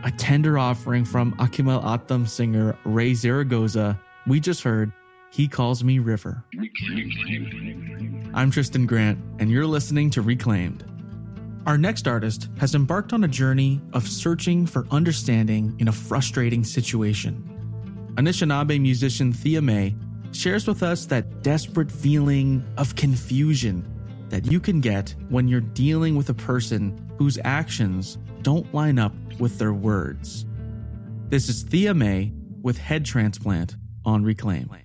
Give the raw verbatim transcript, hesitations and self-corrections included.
a tender offering from Akimel Atam singer Ray Zaragoza. We just heard He Calls Me River. I'm Tristan Grant, and you're listening to Reclaimed. Our next artist has embarked on a journey of searching for understanding in a frustrating situation. Anishinaabe musician Thea Mae shares with us that desperate feeling of confusion that you can get when you're dealing with a person whose actions don't line up with their words. This is Thea Mae with Head Transplant on Reclaim.